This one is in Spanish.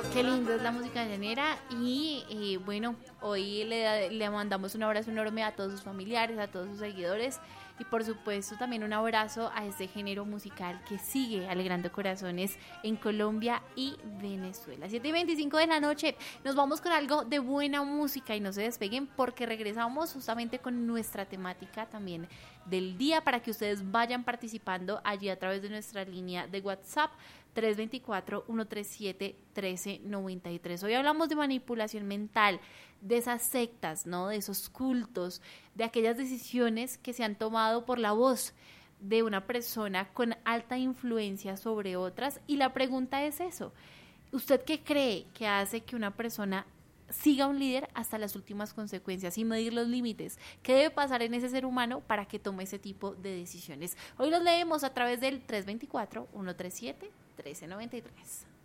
Qué lindo es la música llanera y bueno, hoy le mandamos un abrazo enorme a todos sus familiares, a todos sus seguidores y por supuesto también un abrazo a este género musical que sigue alegrando corazones en Colombia y Venezuela. 7:25 de la noche, nos vamos con algo de buena música y no se despeguen porque regresamos justamente con nuestra temática también del día para que ustedes vayan participando allí a través de nuestra línea de WhatsApp 324-137-1393. Hoy hablamos de manipulación mental, de esas sectas, ¿no? De esos cultos, de aquellas decisiones que se han tomado por la voz de una persona con alta influencia sobre otras. Y la pregunta es eso, ¿usted qué cree que hace que una persona siga a un líder hasta las últimas consecuencias y medir los límites? ¿Qué debe pasar en ese ser humano para que tome ese tipo de decisiones? Hoy los leemos a través del 324-137-1393.